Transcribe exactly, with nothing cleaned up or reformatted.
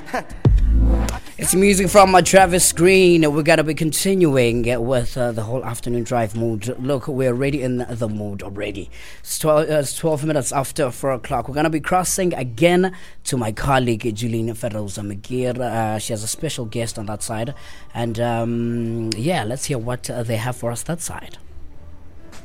It's music from uh, Travis Green. We're going to be continuing with uh, the whole afternoon drive mood. Look, we're already in the mood already. It's twelve, uh, it's twelve minutes after four o'clock. We're going to be crossing again to my colleague, Julene Feroza Magir. Uh, she has a special guest on that side. And um, yeah, let's hear what uh, they have for us that side.